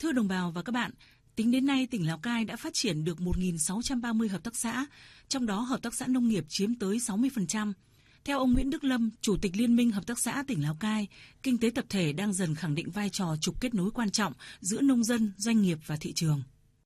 Thưa đồng bào và các bạn, tính đến nay tỉnh Lào Cai đã phát triển được 1.630 hợp tác xã, trong đó hợp tác xã nông nghiệp chiếm tới 60%. Theo ông Nguyễn Đức Lâm, Chủ tịch Liên minh Hợp tác xã tỉnh Lào Cai, kinh tế tập thể đang dần khẳng định vai trò trục kết nối quan trọng giữa nông dân, doanh nghiệp và thị trường.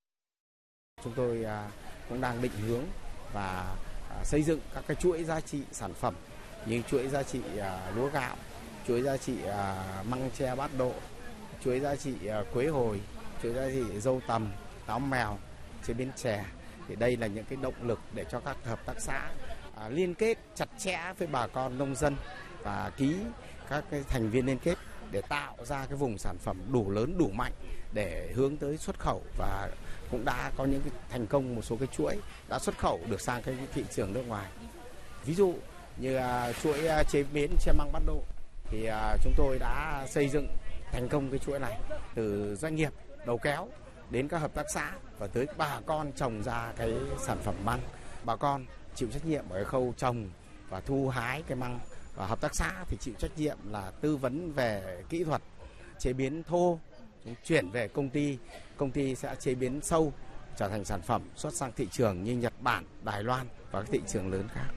Chúng tôi cũng đang định hướng và xây dựng các cái chuỗi giá trị sản phẩm như chuỗi giá trị lúa gạo, chuỗi giá trị măng tre bát độ, chuỗi giá trị quế hồi, chuỗi giá trị dâu tằm, táo mèo, chế biến chè. Thì đây là những cái động lực để cho các hợp tác xã liên kết chặt chẽ với bà con nông dân và ký các cái thành viên liên kết để tạo ra cái vùng sản phẩm đủ lớn đủ mạnh để hướng tới xuất khẩu, và cũng đã có những cái thành công, một số cái chuỗi đã xuất khẩu được sang cái thị trường nước ngoài. Ví dụ như chuỗi chế biến xe măng bát độ thì chúng tôi đã xây dựng thành công cái chuỗi này từ doanh nghiệp đầu kéo đến các hợp tác xã và tới bà con trồng ra cái sản phẩm măng. Bà con chịu trách nhiệm ở cái khâu trồng và thu hái cái măng, và hợp tác xã thì chịu trách nhiệm là tư vấn về kỹ thuật chế biến thô, chuyển về công ty sẽ chế biến sâu trở thành sản phẩm xuất sang thị trường như Nhật Bản, Đài Loan và các thị trường lớn khác.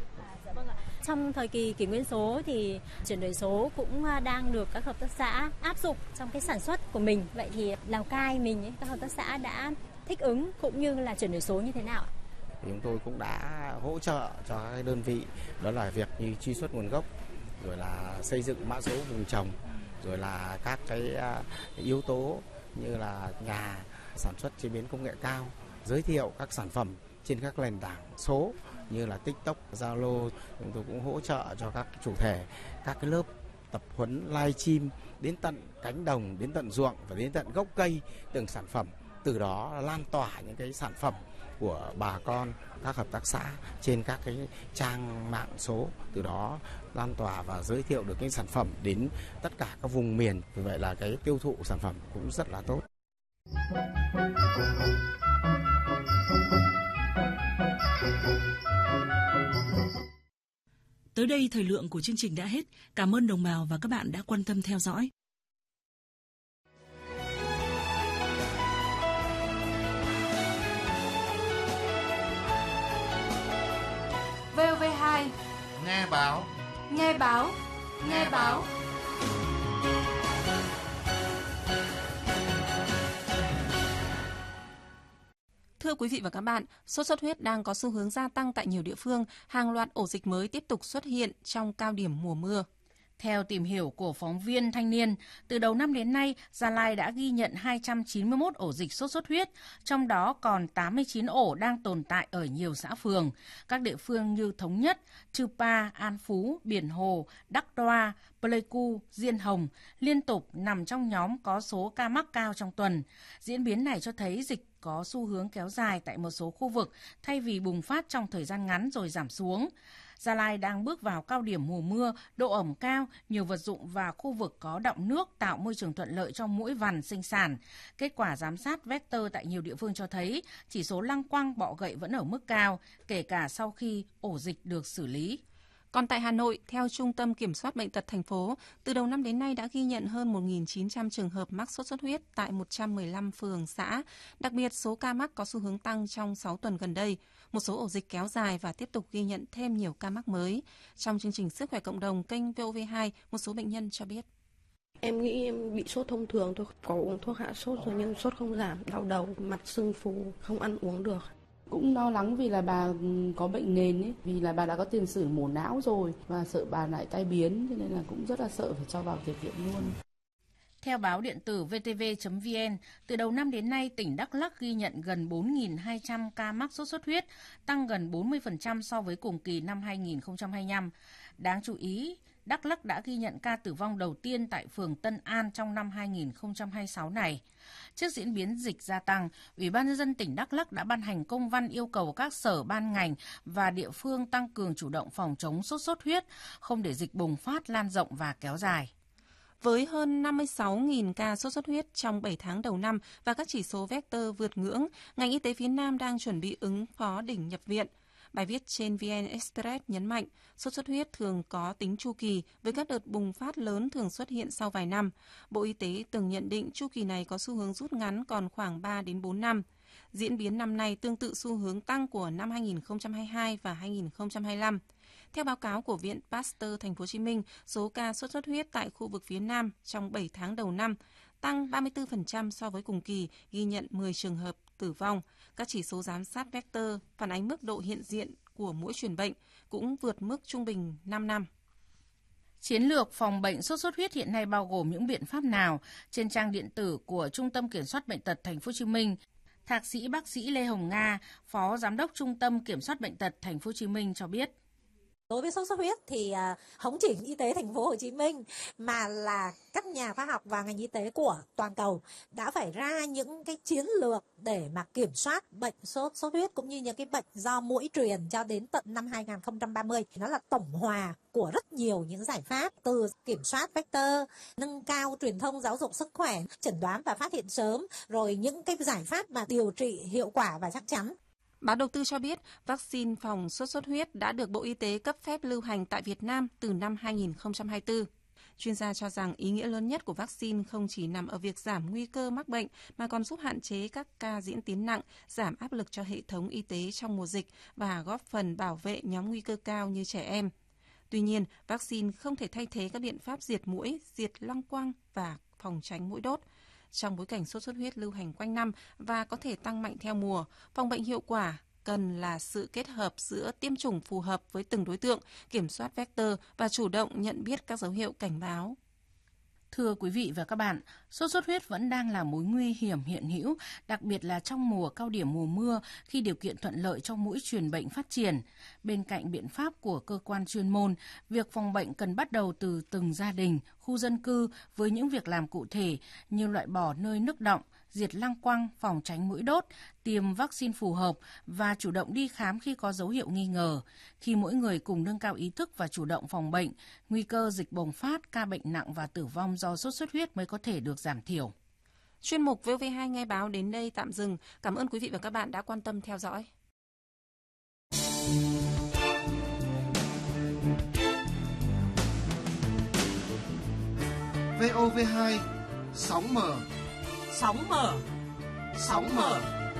Trong thời kỳ kỷ nguyên số thì chuyển đổi số cũng đang được các hợp tác xã áp dụng trong cái sản xuất của mình. Vậy thì Lào Cai mình, các hợp tác xã đã thích ứng cũng như là chuyển đổi số như thế nào? Chúng tôi cũng đã hỗ trợ cho các đơn vị, đó là việc như truy xuất nguồn gốc, rồi là xây dựng mã số vùng trồng, rồi là các cái yếu tố như là nhà sản xuất chế biến công nghệ cao, giới thiệu các sản phẩm trên các nền tảng số như là TikTok, Zalo. Chúng tôi cũng hỗ trợ cho các chủ thể các cái lớp tập huấn livestream đến tận cánh đồng, đến tận ruộng và đến tận gốc cây từng sản phẩm. Từ đó lan tỏa những cái sản phẩm của bà con các hợp tác xã trên các cái trang mạng số, từ đó lan tỏa và giới thiệu được cái sản phẩm đến tất cả các vùng miền. Vì vậy là cái tiêu thụ sản phẩm cũng rất là tốt. Tới đây thời lượng của chương trình đã hết. Cảm ơn đồng bào và các bạn đã quan tâm theo dõi. VOV2 nghe báo. Thưa quý vị và các bạn, sốt xuất huyết đang có xu hướng gia tăng tại nhiều địa phương, hàng loạt ổ dịch mới tiếp tục xuất hiện trong cao điểm mùa mưa. Theo tìm hiểu của phóng viên Thanh niên, từ đầu năm đến nay, Gia Lai đã ghi nhận 291 ổ dịch sốt xuất huyết, trong đó còn 89 ổ đang tồn tại ở nhiều xã phường. Các địa phương như Thống Nhất, Chư Pa, An Phú, Biển Hồ, Đắc Đoa, Pleiku, Diên Hồng liên tục nằm trong nhóm có số ca mắc cao trong tuần. Diễn biến này cho thấy dịch có xu hướng kéo dài tại một số khu vực thay vì bùng phát trong thời gian ngắn rồi giảm xuống. Gia Lai đang bước vào cao điểm mùa mưa, độ ẩm cao, nhiều vật dụng và khu vực có đọng nước tạo môi trường thuận lợi cho muỗi vằn sinh sản. Kết quả giám sát vector tại nhiều địa phương cho thấy chỉ số lăng quăng bọ gậy vẫn ở mức cao, kể cả sau khi ổ dịch được xử lý. Còn tại Hà Nội, theo Trung tâm Kiểm soát Bệnh tật thành phố, từ đầu năm đến nay đã ghi nhận hơn 1.900 trường hợp mắc sốt xuất huyết tại 115 phường, xã. Đặc biệt, số ca mắc có xu hướng tăng trong 6 tuần gần đây. Một số ổ dịch kéo dài và tiếp tục ghi nhận thêm nhiều ca mắc mới. Trong chương trình Sức khỏe cộng đồng kênh VOV2, một số bệnh nhân cho biết. Em nghĩ em bị sốt thông thường thôi, có uống thuốc hạ sốt rồi nhưng sốt không giảm, đau đầu, mặt sưng phù, không ăn uống được. Cũng lo lắng vì là bà có bệnh nền ấy, vì là bà đã có tiền sử mổ não rồi và sợ bà lại tai biến, cho nên là cũng rất là sợ phải cho vào nhập viện luôn. Theo báo điện tử vtv.vn, từ đầu năm đến nay, tỉnh Đắk Lắk ghi nhận gần 4.200 ca mắc sốt xuất huyết, tăng gần 40% so với cùng kỳ năm 2025. Đáng chú ý, Đắk Lắk đã ghi nhận ca tử vong đầu tiên tại phường Tân An trong năm 2026 này. Trước diễn biến dịch gia tăng, Ủy ban nhân dân tỉnh Đắk Lắk đã ban hành công văn yêu cầu các sở ban ngành và địa phương tăng cường chủ động phòng chống sốt xuất huyết, không để dịch bùng phát lan rộng và kéo dài. Với hơn 56.000 ca sốt xuất huyết trong 7 tháng đầu năm và các chỉ số vector vượt ngưỡng, ngành y tế phía Nam đang chuẩn bị ứng phó đỉnh nhập viện. Bài viết trên VN Express nhấn mạnh, sốt xuất huyết thường có tính chu kỳ với các đợt bùng phát lớn thường xuất hiện sau vài năm. Bộ Y tế từng nhận định chu kỳ này có xu hướng rút ngắn còn khoảng 3 đến 4 năm. Diễn biến năm nay tương tự xu hướng tăng của năm 2022 và 2025. Theo báo cáo của Viện Pasteur Thành phố Hồ Chí Minh, số ca sốt xuất huyết tại khu vực phía Nam trong 7 tháng đầu năm tăng 34% so với cùng kỳ, ghi nhận 10 trường hợp tử vong. Các chỉ số giám sát vector phản ánh mức độ hiện diện của mỗi truyền bệnh cũng vượt mức trung bình 5 năm. Chiến lược phòng bệnh sốt xuất huyết hiện nay bao gồm những biện pháp nào? Trên trang điện tử của Trung tâm Kiểm soát Bệnh tật Thành phố Hồ Chí Minh, Thạc sĩ bác sĩ Lê Hồng Nga, Phó Giám đốc Trung tâm Kiểm soát Bệnh tật Thành phố Hồ Chí Minh cho biết. Đối với sốt xuất huyết thì không chỉ y tế Thành phố Hồ Chí Minh mà là các nhà khoa học và ngành y tế của toàn cầu đã phải ra những cái chiến lược để mà kiểm soát bệnh sốt xuất huyết cũng như những cái bệnh do muỗi truyền cho đến tận năm 2030. Nó là tổng hòa của rất nhiều những giải pháp, từ kiểm soát vector, nâng cao truyền thông giáo dục sức khỏe, chẩn đoán và phát hiện sớm, rồi những cái giải pháp mà điều trị hiệu quả và chắc chắn. Báo Đầu tư cho biết, vaccine phòng sốt xuất huyết đã được Bộ Y tế cấp phép lưu hành tại Việt Nam từ năm 2024. Chuyên gia cho rằng ý nghĩa lớn nhất của vaccine không chỉ nằm ở việc giảm nguy cơ mắc bệnh mà còn giúp hạn chế các ca diễn tiến nặng, giảm áp lực cho hệ thống y tế trong mùa dịch và góp phần bảo vệ nhóm nguy cơ cao như trẻ em. Tuy nhiên, vaccine không thể thay thế các biện pháp diệt muỗi, diệt lăng quăng và phòng tránh muỗi đốt. Trong bối cảnh sốt xuất huyết lưu hành quanh năm và có thể tăng mạnh theo mùa, phòng bệnh hiệu quả cần là sự kết hợp giữa tiêm chủng phù hợp với từng đối tượng, kiểm soát vector và chủ động nhận biết các dấu hiệu cảnh báo. Thưa quý vị và các bạn, sốt xuất huyết vẫn đang là mối nguy hiểm hiện hữu, đặc biệt là trong mùa cao điểm mùa mưa khi điều kiện thuận lợi cho muỗi truyền bệnh phát triển. Bên cạnh biện pháp của cơ quan chuyên môn, việc phòng bệnh cần bắt đầu từ từng gia đình, khu dân cư với những việc làm cụ thể như loại bỏ nơi nước đọng, diệt lăng quăng, phòng tránh muỗi đốt, tiêm vaccine phù hợp và chủ động đi khám khi có dấu hiệu nghi ngờ. Khi mỗi người cùng nâng cao ý thức và chủ động phòng bệnh, nguy cơ dịch bùng phát, ca bệnh nặng và tử vong do sốt xuất huyết mới có thể được giảm thiểu. Chuyên mục VV2 Nghe Báo đến đây tạm dừng. Cảm ơn quý vị và các bạn đã quan tâm theo dõi. VOV2 sóng mở. Sóng mở. Sóng mở.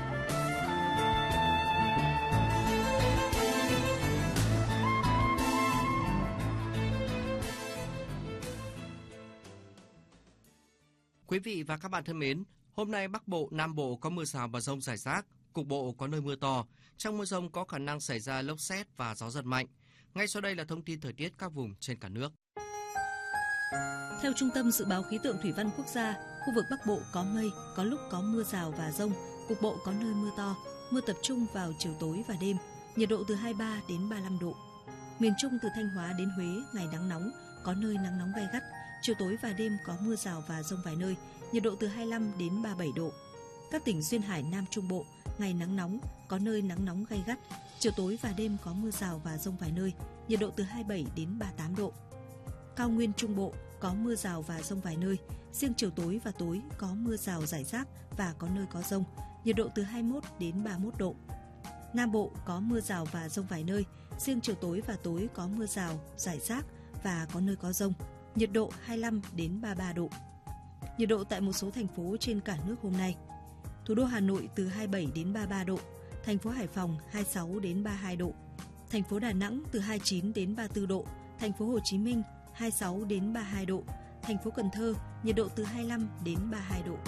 Quý vị và các bạn thân mến, hôm nay Bắc Bộ, Nam Bộ có mưa rào và dông rải rác, cục bộ có nơi mưa to. Trong mưa dông có khả năng xảy ra lốc sét và gió giật mạnh. Ngay sau đây là thông tin thời tiết các vùng trên cả nước. Theo Trung tâm Dự báo Khí tượng Thủy văn Quốc gia, khu vực Bắc Bộ có mây, có lúc có mưa rào và dông, cục bộ có nơi mưa to, mưa tập trung vào chiều tối và đêm, nhiệt độ từ 23 đến 35 độ. Miền Trung từ Thanh Hóa đến Huế, ngày nắng nóng, có nơi nắng nóng gay gắt, chiều tối và đêm có mưa rào và dông vài nơi, nhiệt độ từ 25 đến 37 độ. Các tỉnh duyên hải Nam Trung Bộ, ngày nắng nóng, có nơi nắng nóng gay gắt, chiều tối và đêm có mưa rào và dông vài nơi, nhiệt độ từ 27 đến 38 độ. Cao Nguyên Trung Bộ có mưa rào và dông vài nơi, riêng chiều tối và tối có mưa rào rải rác và có nơi có dông, nhiệt độ từ 21 đến 31 độ. Nam Bộ có mưa rào và dông vài nơi, riêng chiều tối và tối có mưa rào rải rác và có nơi có dông, nhiệt độ 25 đến 33 độ. Nhiệt độ tại một số thành phố trên cả nước hôm nay: thủ đô Hà Nội từ 27 đến 33 độ, thành phố Hải Phòng 26 đến 32 độ, thành phố Đà Nẵng từ 29 đến 34 độ, thành phố Hồ Chí Minh 26 đến 32 độ, thành phố Cần Thơ nhiệt độ từ 25 đến 32 độ.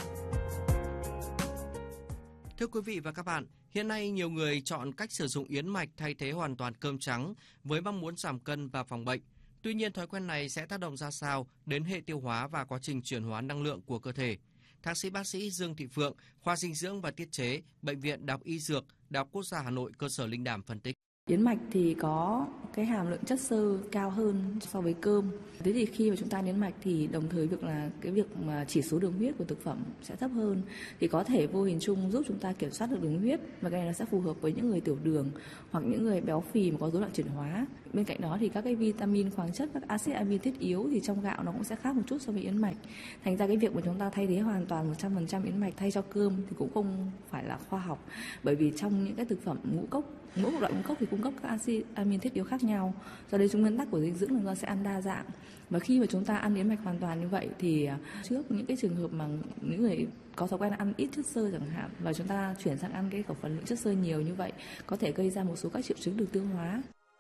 Thưa quý vị và các bạn, hiện nay nhiều người chọn cách sử dụng yến mạch thay thế hoàn toàn cơm trắng với mong muốn giảm cân và phòng bệnh. Tuy nhiên, thói quen này sẽ tác động ra sao đến hệ tiêu hóa và quá trình chuyển hóa năng lượng của cơ thể? Thạc sĩ bác sĩ Dương Thị Phượng, khoa dinh dưỡng và tiết chế, Bệnh viện Đại học Y Dược, Đại học Quốc gia Hà Nội, cơ sở Linh Đàm phân tích. Yến mạch thì có cái hàm lượng chất xơ cao hơn so với cơm. Thế thì khi mà chúng ta yến mạch thì đồng thời việc mà chỉ số đường huyết của thực phẩm sẽ thấp hơn, thì có thể vô hình chung giúp chúng ta kiểm soát được đường huyết, và cái này nó sẽ phù hợp với những người tiểu đường hoặc những người béo phì mà có rối loạn chuyển hóa. Bên cạnh đó thì các cái vitamin, khoáng chất, các axit amin thiết yếu thì trong gạo nó cũng sẽ khác một chút so với yến mạch. Thành ra cái việc mà chúng ta thay thế hoàn toàn 100% yến mạch thay cho cơm thì cũng không phải là khoa học, bởi vì trong những cái thực phẩm ngũ cốc Mỗi một loại ngũ cốc thì cung cấp các axit amin thiết yếu khác nhau. Do đấy, nguyên tắc của dinh dưỡng là chúng ta sẽ ăn đa dạng. Và khi mà chúng ta ăn yến mạch hoàn toàn như vậy thì trước những cái trường hợp mà những người có thói quen ăn ít chất xơ chẳng hạn, và chúng ta chuyển sang ăn cái khẩu phần lượng chất xơ nhiều như vậy, có thể gây ra một số các triệu chứng đường tiêu hóa.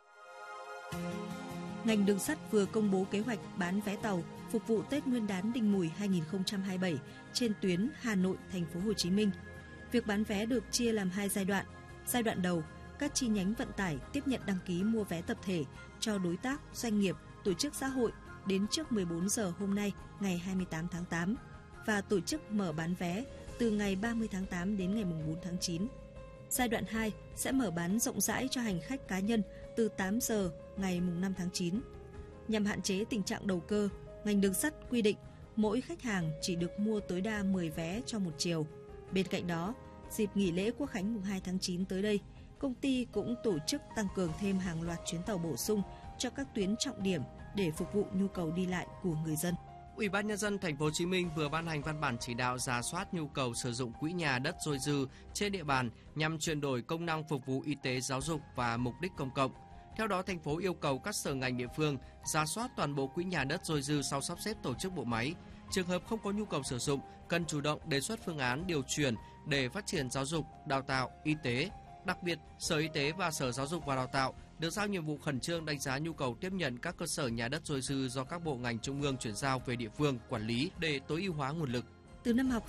Ngành đường sắt vừa công bố kế hoạch bán vé tàu phục vụ Tết Nguyên đán Đinh Mùi 2027 trên tuyến Hà Nội - Thành phố Hồ Chí Minh. Việc bán vé được chia làm 2 giai đoạn. Giai đoạn đầu, các chi nhánh vận tải tiếp nhận đăng ký mua vé tập thể cho đối tác, doanh nghiệp, tổ chức xã hội đến trước 14 giờ hôm nay, ngày 28 tháng 8 và tổ chức mở bán vé từ ngày 30 tháng 8 đến ngày 4 tháng 9. Giai đoạn 2 sẽ mở bán rộng rãi cho hành khách cá nhân từ 8 giờ ngày 5 tháng 9. Nhằm hạn chế tình trạng đầu cơ, ngành đường sắt quy định mỗi khách hàng chỉ được mua tối đa 10 vé cho một chiều. Bên cạnh đó, dịp nghỉ lễ Quốc khánh mùng 2 tháng 9 tới đây, công ty cũng tổ chức tăng cường thêm hàng loạt chuyến tàu bổ sung cho các tuyến trọng điểm để phục vụ nhu cầu đi lại của người dân. Ủy ban nhân dân Thành phố Hồ Chí Minh vừa ban hành văn bản chỉ đạo rà soát nhu cầu sử dụng quỹ nhà đất dôi dư trên địa bàn nhằm chuyển đổi công năng phục vụ y tế, giáo dục và mục đích công cộng. Theo đó, thành phố yêu cầu các sở ngành địa phương rà soát toàn bộ quỹ nhà đất dôi dư sau sắp xếp tổ chức bộ máy. Trường hợp không có nhu cầu sử dụng, cần chủ động đề xuất phương án điều chuyển để phát triển giáo dục, đào tạo, y tế. Đặc biệt, Sở Y tế và Sở Giáo dục và Đào tạo được giao nhiệm vụ khẩn trương đánh giá nhu cầu tiếp nhận các cơ sở nhà đất dôi dư do các bộ ngành trung ương chuyển giao về địa phương quản lý để tối ưu hóa nguồn lực. Từ năm học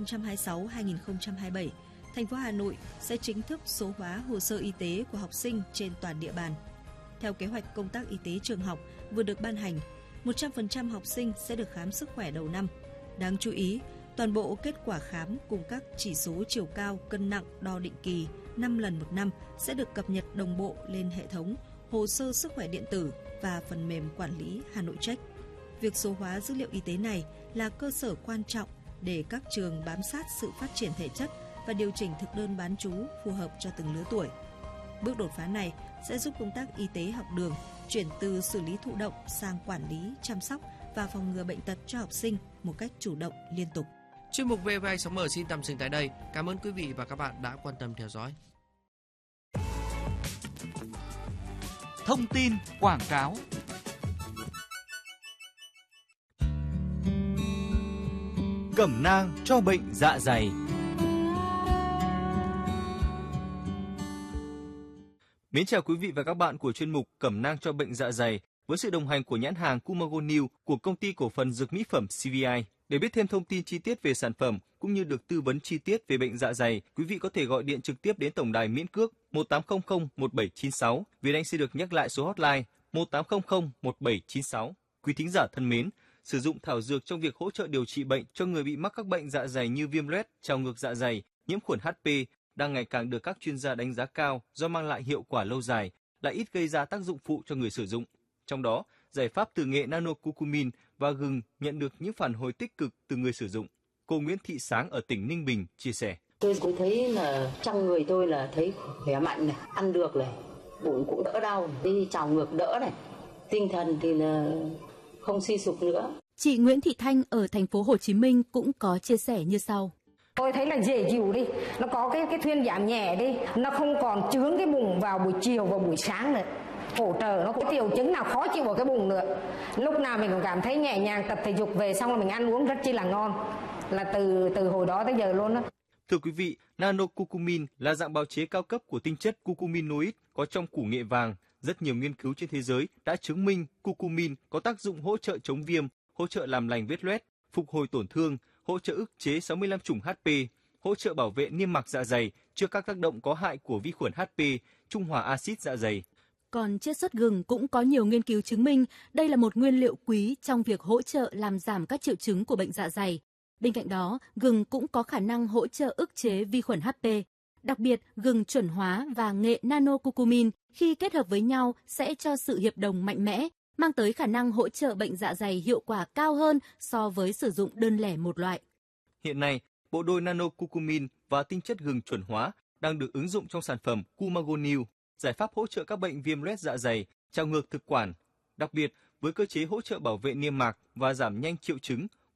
2026-2027, thành phố Hà Nội sẽ chính thức số hóa hồ sơ y tế của học sinh trên toàn địa bàn. Theo kế hoạch công tác y tế trường học vừa được ban hành, 100% học sinh sẽ được khám sức khỏe đầu năm. Đáng chú ý, toàn bộ kết quả khám cùng các chỉ số chiều cao, cân nặng đo định kỳ 5 lần một năm sẽ được cập nhật đồng bộ lên hệ thống hồ sơ sức khỏe điện tử và phần mềm quản lý Hà Nội Check. Việc số hóa dữ liệu y tế này là cơ sở quan trọng để các trường bám sát sự phát triển thể chất và điều chỉnh thực đơn bán trú phù hợp cho từng lứa tuổi. Bước đột phá này sẽ giúp công tác y tế học đường chuyển từ xử lý thụ động sang quản lý, chăm sóc và phòng ngừa bệnh tật cho học sinh một cách chủ động, liên tục. Chuyên mục VV26M xin tạm dừng tại đây. Cảm ơn quý vị và các bạn đã quan tâm theo dõi. Thông tin quảng cáo. Cẩm nang cho bệnh dạ dày. Mến chào quý vị và các bạn của chuyên mục Cẩm nang cho bệnh dạ dày với sự đồng hành của nhãn hàng Kumagon của công ty cổ phần dược mỹ phẩm CVI. Để biết thêm thông tin chi tiết về sản phẩm cũng như được tư vấn chi tiết về bệnh dạ dày, quý vị có thể gọi điện trực tiếp đến tổng đài miễn cước 1800 1796. Việt Anh sẽ được nhắc lại số hotline 1800 1796. Quý thính giả thân mến, sử dụng thảo dược trong việc hỗ trợ điều trị bệnh cho người bị mắc các bệnh dạ dày như viêm loét, trào ngược dạ dày, nhiễm khuẩn HP đang ngày càng được các chuyên gia đánh giá cao do mang lại hiệu quả lâu dài, lại ít gây ra tác dụng phụ cho người sử dụng. Trong đó, giải pháp từ nghệ nano-curcumin và gừng nhận được những phản hồi tích cực từ người sử dụng. Cô Nguyễn Thị Sáng ở tỉnh Ninh Bình chia sẻ. Tôi thấy là trong người tôi là thấy khỏe mạnh này, ăn được này, bụng cũng đỡ đau, đi trào ngược đỡ này, tinh thần thì là không suy sụp nữa. Chị Nguyễn Thị Thanh ở thành phố Hồ Chí Minh cũng có chia sẻ như sau. Tôi thấy là dễ chịu đi, nó có cái thuyên giảm nhẹ đi, nó không còn chướng cái bụng vào buổi chiều và buổi sáng nữa. Hỗ trợ nó có triệu chứng nào khó chịu ở cái bụng nữa. Lúc nào mình cũng cảm thấy nhẹ nhàng, tập thể dục về xong là mình ăn uống rất chi là ngon. Là từ hồi đó tới giờ luôn đó. Thưa quý vị, nano-curcumin là dạng bào chế cao cấp của tinh chất curcuminoid có trong củ nghệ vàng. Rất nhiều nghiên cứu trên thế giới đã chứng minh curcumin có tác dụng hỗ trợ chống viêm, hỗ trợ làm lành vết loét, phục hồi tổn thương, hỗ trợ ức chế 65 chủng HP, hỗ trợ bảo vệ niêm mạc dạ dày trước các tác động có hại của vi khuẩn HP, trung hòa axit dạ dày. Còn chiết xuất gừng cũng có nhiều nghiên cứu chứng minh đây là một nguyên liệu quý trong việc hỗ trợ làm giảm các triệu chứng của bệnh dạ dày. Bên cạnh đó, gừng cũng có khả năng hỗ trợ ức chế vi khuẩn HP. Đặc biệt, gừng chuẩn hóa và nghệ nano-curcumin khi kết hợp với nhau sẽ cho sự hiệp đồng mạnh mẽ, mang tới khả năng hỗ trợ bệnh dạ dày hiệu quả cao hơn so với sử dụng đơn lẻ một loại. Hiện nay, bộ đôi nano-curcumin và tinh chất gừng chuẩn hóa đang được ứng dụng trong sản phẩm Kumagon New, giải pháp hỗ trợ các bệnh viêm loét dạ dày, trào ngược thực quản. Đặc biệt, với cơ chế hỗ trợ bảo vệ niêm mạc và giảm nhanh triệu chứng,